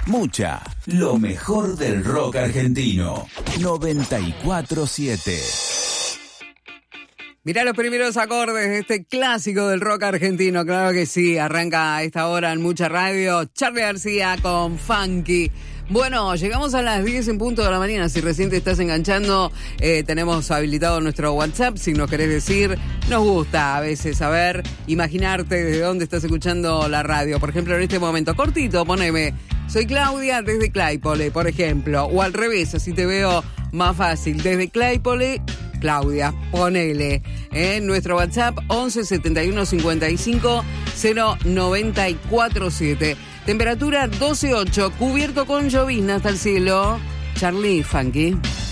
mucha. Lo mejor del rock argentino. 94.7. Mirá los primeros acordes de este clásico del rock argentino, claro que sí, arranca a esta hora en Mucha Radio, Charly García con Funky. Bueno, llegamos a las 10 en punto de la mañana, si recién te estás enganchando, tenemos habilitado nuestro WhatsApp, si nos querés decir, nos gusta a veces saber, imaginarte desde dónde estás escuchando la radio, por ejemplo en este momento, cortito, poneme, soy Claudia desde Claypole, por ejemplo, o al revés, así te veo más fácil, desde Claypole, Claudia, ponele en nuestro WhatsApp 11 71 55 0947. Temperatura 12.8, cubierto con llovizna hasta el cielo. Charly, Funky.